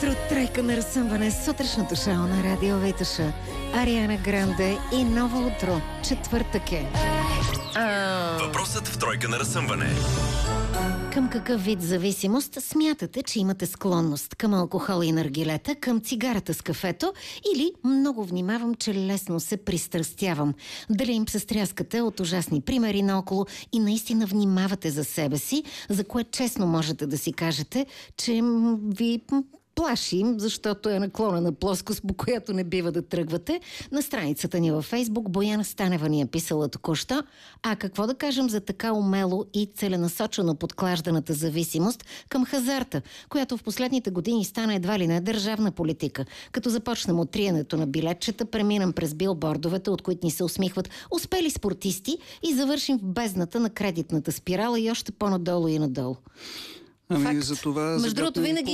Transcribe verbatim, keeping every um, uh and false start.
Утро тройка на разсъмване, сутрешното шоу на Радио Витоша. Ариана Гранде и ново утро. Четвъртък е. А... Въпросът в тройка на разсъмване. Към какъв вид зависимост смятате, че имате склонност? Към алкохол и наргилета, към цигарата с кафето или много внимавам, че лесно се пристрастявам? Дали им се стряскате от ужасни примери наоколо и наистина внимавате за себе си, за кое честно можете да си кажете, че ви плашим, защото е наклонена плоскост, по която не бива да тръгвате. На страницата ни във Фейсбук Бояна Станева ни е писала току-що. А какво да кажем за така умело и целенасочено подклажданата зависимост към хазарта, която в последните години стана едва ли не държавна политика. Като започнем от триенето на билетчета, преминем през билбордовете, от които ни се усмихват успели спортисти и завършим в бездната на кредитната спирала и още по-надолу и надолу. Ами Факт. за това, Между другото, винаги